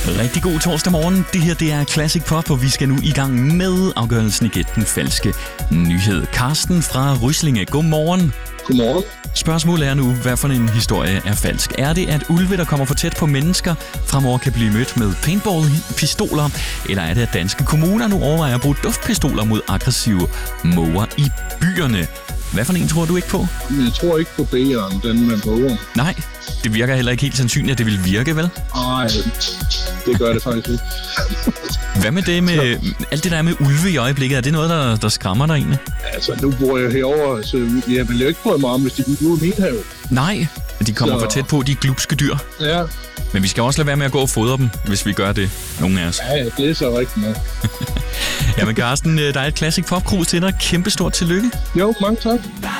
Rigtig god torsdag morgen. Det her, det er Classic Pop, og vi skal nu i gang med afgørelsen i Gæt den falske nyhed. Karsten fra Ryslinge, godmorgen. Godmorgen. Spørgsmålet er nu, hvad for en historie er falsk? Er det, at ulve, der kommer for tæt på mennesker, fremover kan blive mødt med paintball-pistoler? Eller er det, at danske kommuner nu overvejer at bruge duftpistoler mod aggressive måger i byerne? Hvad for en tror du ikke på? Jeg tror ikke på B'eren, den med måger. Nej, det virker heller ikke helt sandsynligt, at det vil virke, vel? Nej, det gør det faktisk ikke. Hvad med det med alt det der med ulve i øjeblikket? Er det noget, der skræmmer dig egentlig? Altså, nu bor jeg herovre, så jeg vil jo ikke prøve mig om, hvis de gik ud i min have. Nej, de kommer for tæt på, de glupske dyr. Ja. Men vi skal også lade være med at gå og fodre dem, hvis vi gør det, nogle af os. Ja, det er så rigtigt nok. Jamen Karsten, der er et Classic Pop Cruise til dig. Kæmpestort tillykke. Jo, mange tak.